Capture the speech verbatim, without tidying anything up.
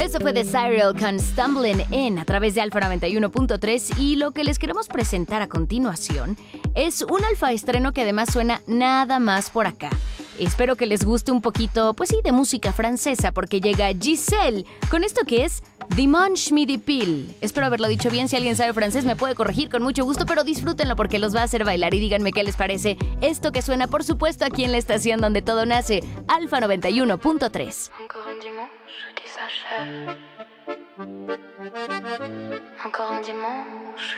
Eso fue de Cyril con Stumbling In a través de Alfa noventa y uno punto tres y lo que les queremos presentar a continuación es un alfa estreno que además suena nada más por acá. Espero que les guste un poquito, pues sí, de música francesa porque llega Giselle con esto que es Dimanche Midi Pile. Espero haberlo dicho bien, si alguien sabe francés me puede corregir con mucho gusto, pero disfrútenlo porque los va a hacer bailar y díganme qué les parece esto que suena por supuesto aquí en la estación donde todo nace, Alfa noventa y uno punto tres. Encore un dimanche qui s'achève. Encore un dimanche